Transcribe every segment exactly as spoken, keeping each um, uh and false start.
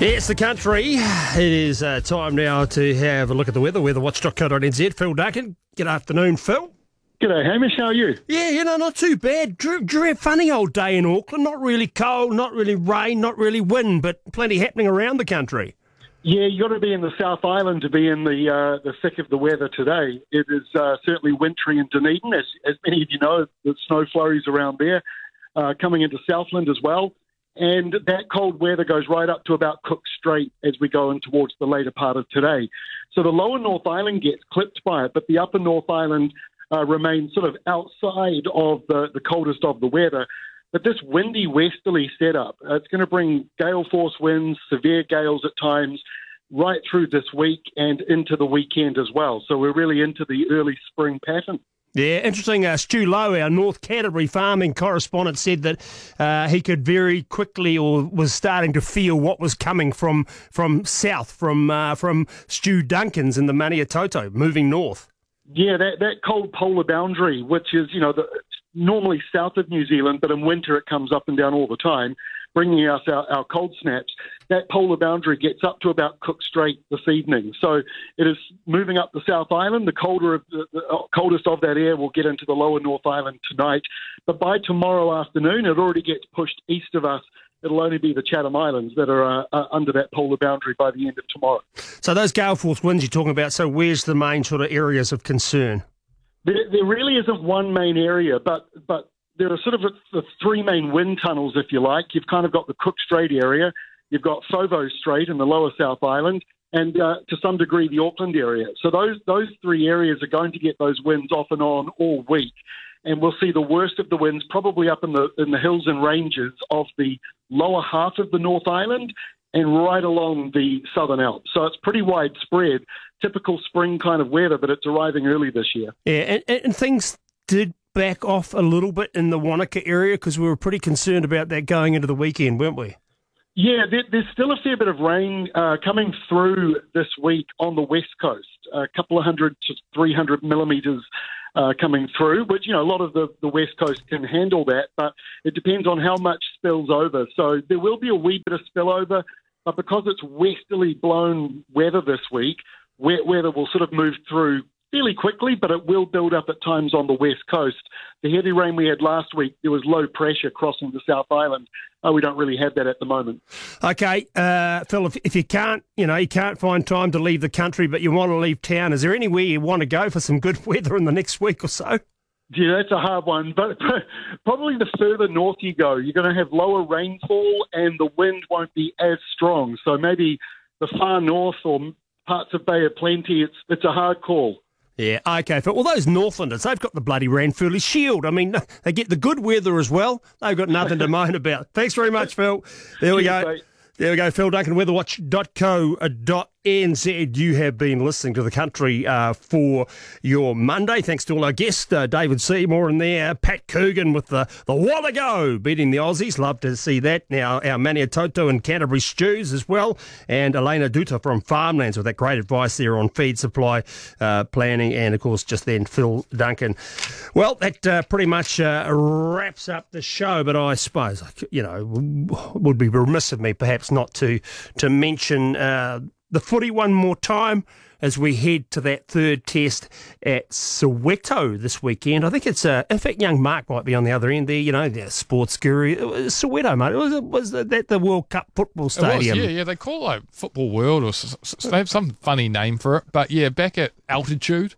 It's the country. It is uh, time now to have a look at the weather, weatherwatch dot co dot n z. Phil Duncan. Good afternoon, Phil. G'day, Hamish. How are you? Yeah, you know, not too bad. Drew, Drew, a funny old day in Auckland. Not really cold, not really rain, not really wind, but plenty happening around the country. Yeah, you got to be in the South Island to be in the uh, the thick of the weather today. It is uh, certainly wintry in Dunedin, as, as many of you know. The snow flurries around there, uh, coming into Southland as well. And that cold weather goes right up to about Cook Strait as we go in towards the later part of today. So the lower North Island gets clipped by it, but the upper North Island uh, remains sort of outside of the, the coldest of the weather. But this windy westerly setup, uh, it's going to bring gale force winds, severe gales at times, right through this week and into the weekend as well. So we're really into the early spring pattern. Yeah, interesting. Uh, Stu Lowe, our North Canterbury farming correspondent, said that uh, he could very quickly, or was starting to feel what was coming from from south, from uh, from Stu Duncan's in the Maniatoto, moving north. Yeah, that, that cold polar boundary, which is, you know, the, normally south of New Zealand, but in winter it comes up and down all the time, bringing us our, our cold snaps. That polar boundary gets up to about Cook Strait this evening. So it is moving up the South Island. The colder, of the, the coldest of that air will get into the lower North Island tonight. But by tomorrow afternoon, it already gets pushed east of us. It'll only be the Chatham Islands that are uh, uh, under that polar boundary by the end of tomorrow. So those gale force winds you're talking about, so where's the main sort of areas of concern? There, there really isn't one main area, but but there are sort of the three main wind tunnels, if you like. You've kind of got the Cook Strait area, you've got Fovo Strait in the lower South Island, and uh, to some degree the Auckland area. So those those three areas are going to get those winds off and on all week. And we'll see the worst of the winds probably up in the in the hills and ranges of the lower half of the North Island and right along the Southern Alps. So it's pretty widespread, typical spring kind of weather, but it's arriving early this year. Yeah, and, and things did back off a little bit in the Wanaka area because we were pretty concerned about that going into the weekend, weren't we? Yeah, there, there's still a fair bit of rain uh, coming through this week on the west coast, a couple of hundred to three hundred millimetres Uh, coming through, which, you know, a lot of the, the West Coast can handle that, but it depends on how much spills over. So there will be a wee bit of spillover, but because it's westerly blown weather this week, wet weather will sort of move through fairly quickly, but it will build up at times on the West Coast. The heavy rain we had last week, there was low pressure crossing the South Island. Oh, we don't really have that at the moment. Okay, uh, Phil, if, if you can't, you know, you can't find time to leave the country, but you want to leave town, is there anywhere you want to go for some good weather in the next week or so? Yeah, that's a hard one, but probably the further north you go, you're going to have lower rainfall and the wind won't be as strong. So maybe the far north or parts of Bay of Plenty, it's it's a hard call. Yeah, okay. For all those Northlanders, they've got the bloody Ranfurly Shield. I mean, they get the good weather as well. They've got nothing to moan about. Thanks very much, Phil. There we Cheers, go. mate. There we go, Phil Duncan, weatherwatch dot co dot n z. You have been listening to The Country uh, for your Monday. Thanks to all our guests, uh, David Seymour in there, Pat Coogan with the, the What a Go, beating the Aussies. Love to see that. Now, our Maniatoto and Canterbury Stews as well, and Elena Duta from Farmlands with that great advice there on feed supply uh, planning, and, of course, just then Phil Duncan. Well, that uh, pretty much uh, wraps up the show, but I suppose, you know, would be remiss of me perhaps not to, to mention uh, the footy one more time as we head to that third test at Soweto this weekend. I think it's, uh, in fact, young Mark might be on the other end there, you know, the sports guru. It was Soweto, mate. It was, was that the World Cup football stadium? It was, yeah, yeah. They call it like Football World, or s- s- they have some funny name for it. But, yeah, back at altitude.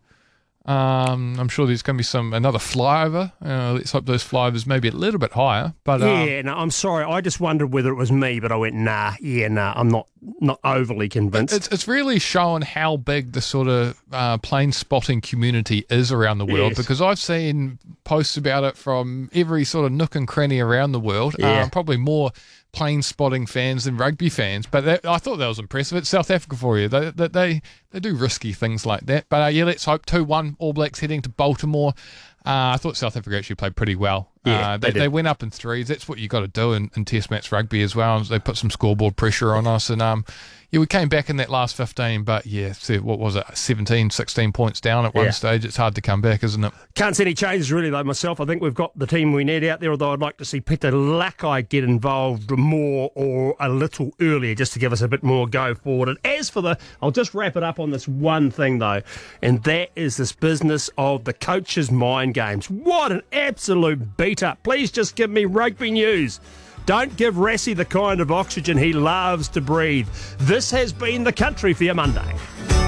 Um, I'm sure there's going to be some another flyover. Uh, let's hope those flyovers maybe a little bit higher. But um, yeah, no, I'm sorry. I just wondered whether it was me, but I went, nah, yeah, nah. I'm not not overly convinced. It's it's really showing how big the sort of uh, plane spotting community is around the world, Yes. because I've seen posts about it from every sort of nook and cranny around the world. Yeah. Um, probably more plane spotting fans than rugby fans, but that, I thought that was impressive. It's South Africa for you. They they they, they do risky things like that. But uh, yeah, let's hope two one All Blacks heading to Baltimore. Uh, I thought South Africa actually played pretty well. Yeah, uh, they, they they did. went up in threes. That's what you got to do in, in Test match rugby as well. They put some scoreboard pressure on us, and um, yeah, we came back in that last fifteen. But yeah, so what was it, seventeen, sixteen points down at one Yeah. stage? It's hard to come back, isn't it? Can't see any changes really though myself. I think we've got the team we need out there, although I'd like to see Peter Lakai get involved more or a little earlier just to give us a bit more go forward. And as for the, I'll just wrap it up on this one thing though, and that is this business of the coaches' mind games. What an absolute beat up. Please just give me rugby news. Don't give Rassie the kind of oxygen he loves to breathe. This has been The Country for your Monday.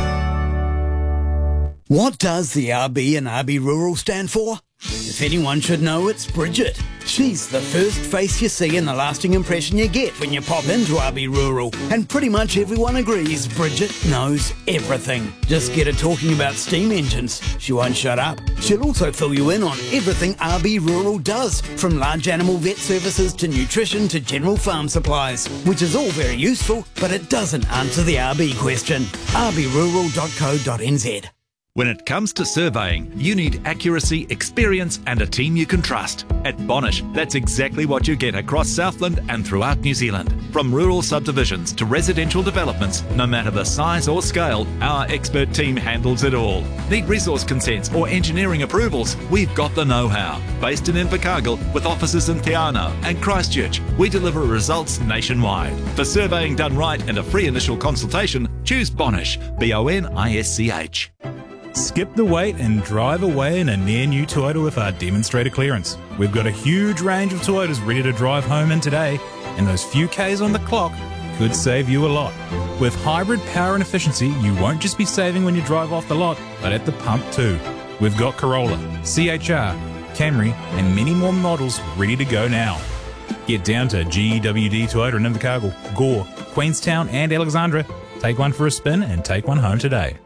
What does the R B in R B Rural stand for? If anyone should know, it's Bridget. She's the first face you see and the lasting impression you get when you pop into R B Rural. And pretty much everyone agrees Bridget knows everything. Just get her talking about steam engines. She won't shut up. She'll also fill you in on everything R B Rural does, from large animal vet services to nutrition to general farm supplies, which is all very useful, but it doesn't answer the R B question. r b rural dot co dot n z. When it comes to surveying, you need accuracy, experience and a team you can trust. At Bonish, that's exactly what you get across Southland and throughout New Zealand. From rural subdivisions to residential developments, no matter the size or scale, our expert team handles it all. Need resource consents or engineering approvals? We've got the know-how. Based in Invercargill with offices in Te Anau and Christchurch, we deliver results nationwide. For surveying done right and a free initial consultation, choose Bonish, B O N I S C H. Skip the wait and drive away in a near new Toyota with our demonstrator clearance. We've got a huge range of Toyotas ready to drive home in today, and those few Ks on the clock could save you a lot. With hybrid power and efficiency, you won't just be saving when you drive off the lot, but at the pump too. We've got Corolla, C H R, Camry, and many more models ready to go now. Get down to G E W D Toyota in Invercargill, Gore, Queenstown and Alexandra. Take one for a spin and take one home today.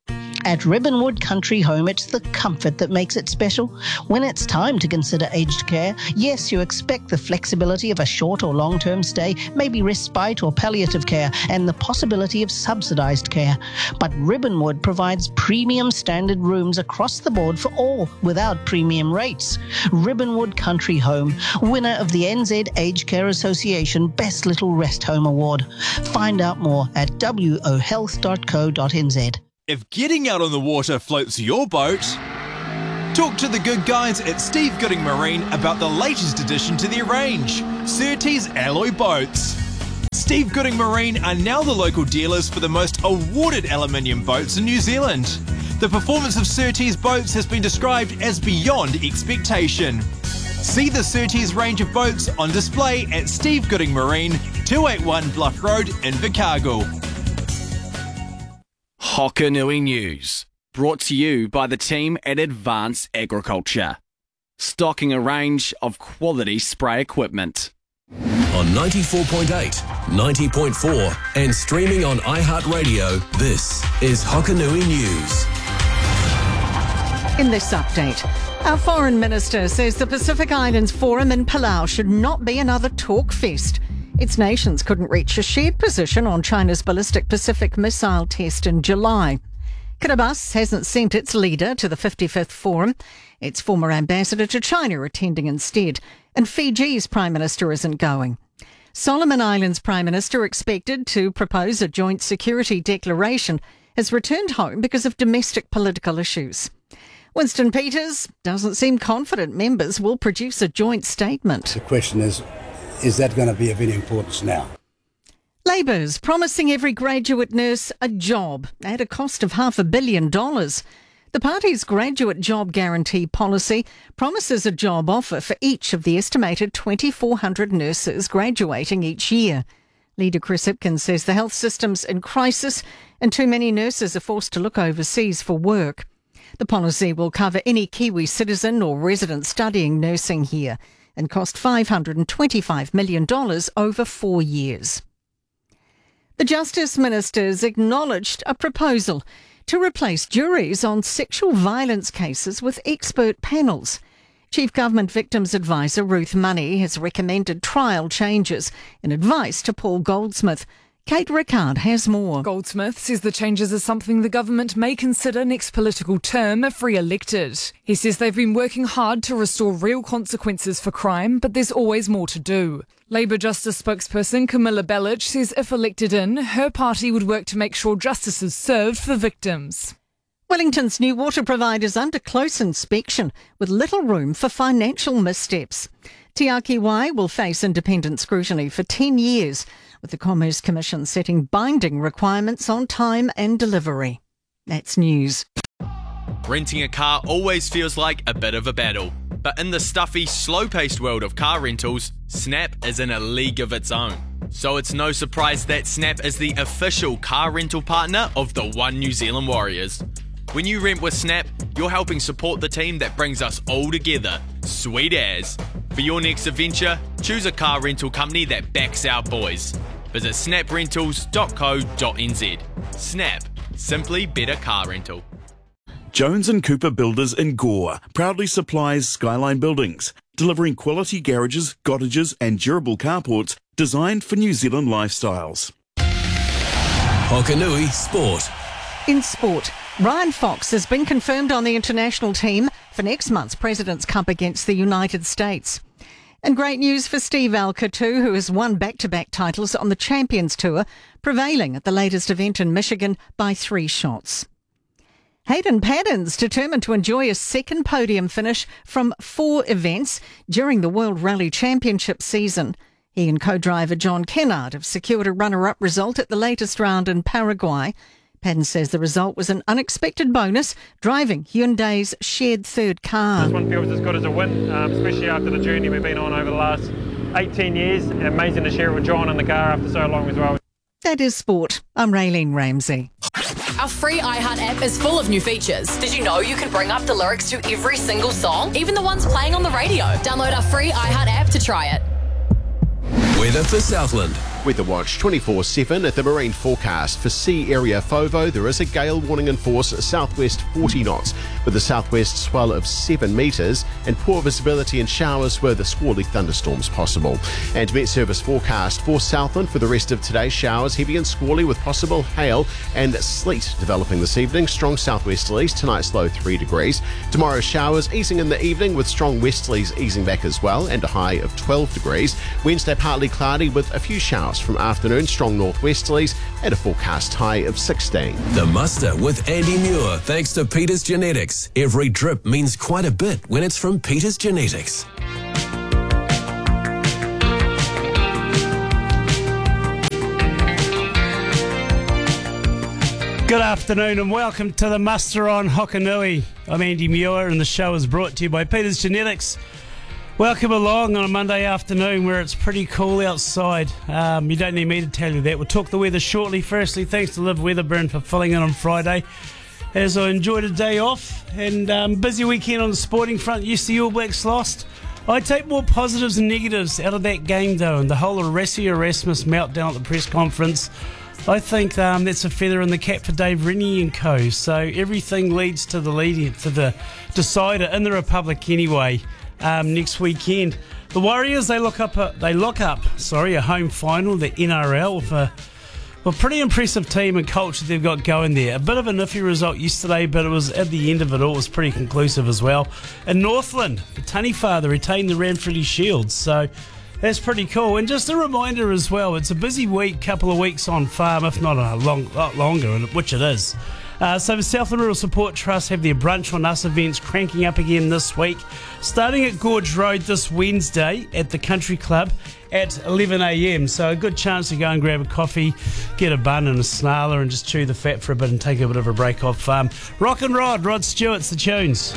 At Ribbonwood Country Home, it's the comfort that makes it special. When it's time to consider aged care, yes, you expect the flexibility of a short or long-term stay, maybe respite or palliative care, and the possibility of subsidised care. But Ribbonwood provides premium standard rooms across the board for all, without premium rates. Ribbonwood Country Home, winner of the N Z Aged Care Association Best Little Rest Home Award. Find out more at w o health dot co dot n z. If getting out on the water floats your boat, talk to the good guys at Steve Gooding Marine about the latest addition to their range, Surtees Alloy Boats. Steve Gooding Marine are now the local dealers for the most awarded aluminium boats in New Zealand. The performance of Surtees boats has been described as beyond expectation. See the Surtees range of boats on display at Steve Gooding Marine, two eighty-one Bluff Road in Invercargill. Hokanui News, brought to you by the team at Advanced Agriculture, stocking a range of quality spray equipment. On ninety-four point eight, ninety point four and streaming on iHeartRadio, this is Hokanui News. In this update, our Foreign Minister says the Pacific Islands Forum in Palau should not be another talk fest. Its nations couldn't reach a shared position on China's ballistic Pacific missile test in July. Kiribati hasn't sent its leader to the fifty-fifth Forum. Its former ambassador to China attending instead. And Fiji's Prime Minister isn't going. Solomon Islands Prime Minister, expected to propose a joint security declaration, has returned home because of domestic political issues. Winston Peters doesn't seem confident members will produce a joint statement. The question is, is that going to be of any importance now? Labour's promising every graduate nurse a job at a cost of half a billion dollars. The party's graduate job guarantee policy promises a job offer for each of the estimated twenty-four hundred nurses graduating each year. Leader Chris Hipkins says the health system's in crisis and too many nurses are forced to look overseas for work. The policy will cover any Kiwi citizen or resident studying nursing here and cost five hundred twenty-five million dollars over four years. The Justice Ministers acknowledged a proposal to replace juries on sexual violence cases with expert panels. Chief Government Victims Advisor Ruth Money has recommended trial changes in advice to Paul Goldsmith. Kate Rickard has more. Goldsmith says the changes are something the government may consider next political term if re-elected. He says they've been working hard to restore real consequences for crime, but there's always more to do. Labour Justice spokesperson Camilla Bellich says if elected in, her party would work to make sure justice is served for victims. Wellington's new water provider's under close inspection with little room for financial missteps. Te Aki Wai will face independent scrutiny for ten years, with the Commerce Commission setting binding requirements on time and delivery. That's news. Renting a car always feels like a bit of a battle. But in the stuffy, slow-paced world of car rentals, Snap is in a league of its own. So it's no surprise that Snap is the official car rental partner of the One New Zealand Warriors. When you rent with Snap, you're helping support the team that brings us all together. Sweet as. For your next adventure, choose a car rental company that backs our boys. Visit snap rentals dot co dot n z. Snap. Simply better car rental. Jones and Cooper Builders in Gore proudly supplies Skyline Buildings, delivering quality garages, cottages and durable carports designed for New Zealand lifestyles. Hokanui Sport. In sport, Ryan Fox has been confirmed on the international team for next month's President's Cup against the United States. And great news for Steve Alcatoo, who has won back-to-back titles on the Champions Tour, prevailing at the latest event in Michigan by three shots. Hayden Paddon's determined to enjoy a second podium finish from four events during the World Rally Championship season. He and co-driver John Kennard have secured a runner-up result at the latest round in Paraguay. Paddon says the result was an unexpected bonus, driving Hyundai's shared third car. This one feels as good as a win, um, especially after the journey we've been on over the last eighteen years. Amazing to share it with John in the car after so long as well. That is sport. I'm Raylene Ramsey. Our free iHeart app is full of new features. Did you know you can bring up the lyrics to every single song, even the ones playing on the radio? Download our free iHeart app to try it. Weather for Southland. Weather Watch twenty-four seven at the marine forecast. For sea area FOVO, there is a gale warning in force, southwest forty knots, with a southwest swell of seven metres and poor visibility and showers with squally thunderstorms possible. And Met Service forecast for Southland for the rest of today, showers heavy and squally with possible hail and sleet developing this evening. Strong southwesterlies, tonight's low three degrees. Tomorrow showers easing in the evening with strong westerlies easing back as well and a high of twelve degrees. Wednesday partly cloudy with a few showers from afternoon, strong northwesterlies and a forecast high of sixteen. The Muster with Andy Muir, thanks to Peters Genetics. Every drip means quite a bit when it's from Peters Genetics. Good afternoon and welcome to the Muster on Hokanui. I'm Andy Muir and the show is brought to you by Peters Genetics. Welcome along on a Monday afternoon where it's pretty cool outside. Um, you don't need me to tell you that. We'll talk the weather shortly. Firstly, thanks to Liv Weatherburn for filling in on Friday as I enjoyed a day off and um, busy weekend on the sporting front. Yes, the All Blacks lost. I take more positives than negatives out of that game though, and the whole Rassie Erasmus meltdown at the press conference. I think um, that's a feather in the cap for Dave Rennie and co. So everything leads to the lead to the decider in the Republic anyway. Um, next weekend, the Warriors they look up a, they lock up sorry a home final, the N R L, with a, a pretty impressive team and culture they've got going there. A bit of a iffy result yesterday, but it was at the end of it all it was pretty conclusive as well. In Northland, the Taniwha retained the Ranfurly Shield, so that's pretty cool. And just a reminder as well, it's a busy week, couple of weeks on farm, if not a long lot longer, which it is. Uh, so the Southland Rural Support Trust have their Brunch on Us events cranking up again this week, starting at Gorge Road this Wednesday at the Country Club at eleven a m. So a good chance to go and grab a coffee, get a bun and a snarler and just chew the fat for a bit and take a bit of a break off farm. Rock and Rod, Rod Stewart's the tunes.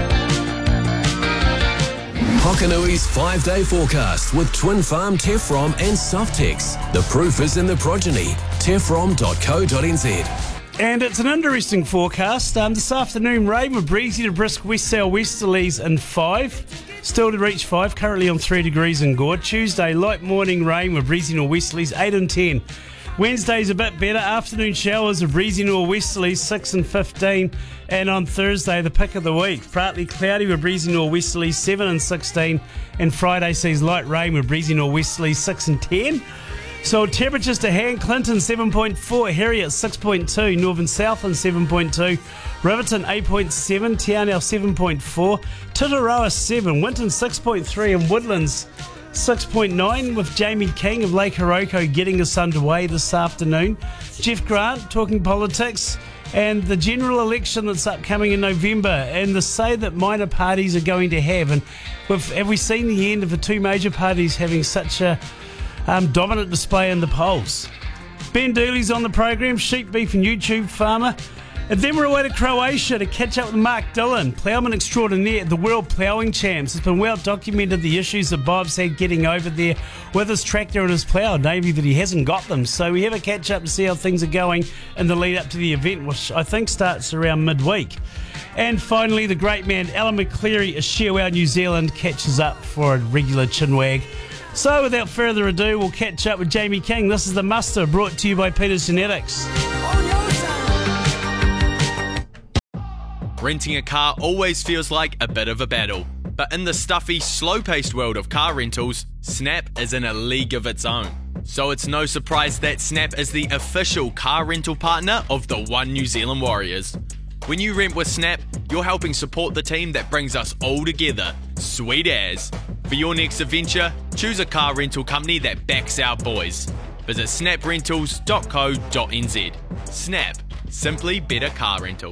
Hokanui's five-day forecast with Twin Farm Tefrom and Softex. The proof is in the progeny. tefrom dot co dot n z. And it's an interesting forecast. Um, this afternoon, rain with breezy to brisk west south westerlies in five. Still to reach five, currently on three degrees in Gore. Tuesday, light morning rain with breezy northwesterlies, eight and ten. Wednesday's a bit better. Afternoon showers of breezy northwesterlies, six and fifteen. And on Thursday, the pick of the week, partly cloudy with breezy northwesterlies, seven and sixteen. And Friday sees light rain with breezy northwesterlies, six and ten. So temperatures to hand, Clinton seven point four, Harriet six point two, Northern Southland seven point two, Riverton eight point seven, Te Anau seven point four, Titiroa seven, Winton six point three and Woodlands six point nine, with Jamie King of Lake Hiroko getting us underway this afternoon. Jeff Grant talking politics and the general election that's upcoming in November and the say that minor parties are going to have. And we've, have we seen the end of the two major parties having such a um, dominant display in the polls? Ben Dooley's on the program, sheep beef and YouTube farmer. And then we're away to Croatia to catch up with Mark Dillon, ploughman extraordinaire at the World Ploughing Champs. It's been well documented the issues that Bob's had getting over there with his tractor and his plough, namely that he hasn't got them. So we have a catch up to see how things are going in the lead up to the event, which I think starts around midweek. And finally, the great man Alan McCleary of Shearwow, New Zealand, catches up for a regular chinwag. So without further ado, we'll catch up with Jamie King. This is The Muster, brought to you by Peters Genetics. Renting a car always feels like a bit of a battle, but in the stuffy, slow-paced world of car rentals, Snap is in a league of its own. So it's no surprise that Snap is the official car rental partner of the One New Zealand Warriors. When you rent with Snap, you're helping support the team that brings us all together. Sweet as. For your next adventure, choose a car rental company that backs our boys. Visit snap rentals dot co dot n z. Snap. Simply better car rental.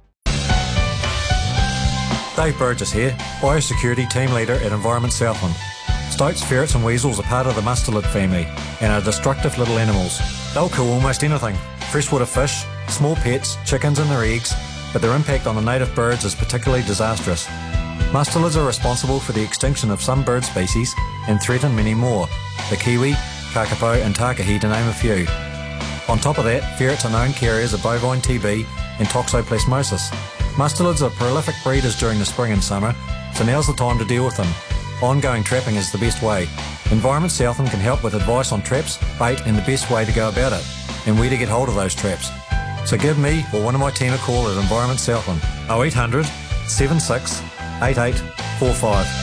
Dave Burgess here, Biosecurity Team Leader at Environment Southland. Stoats, ferrets and weasels are part of the mustelid family and are destructive little animals. They'll kill almost anything, freshwater fish, small pets, chickens and their eggs, but their impact on the native birds is particularly disastrous. Mustelids are responsible for the extinction of some bird species and threaten many more, the kiwi, kakapo and takahi to name a few. On top of that, ferrets are known carriers of bovine T B and toxoplasmosis. Mustelids are prolific breeders during the spring and summer, so now's the time to deal with them. Ongoing trapping is the best way. Environment Southland can help with advice on traps, bait and the best way to go about it, and where to get hold of those traps. So give me or one of my team a call at Environment Southland, oh eight hundred, seven six, eight eight four five.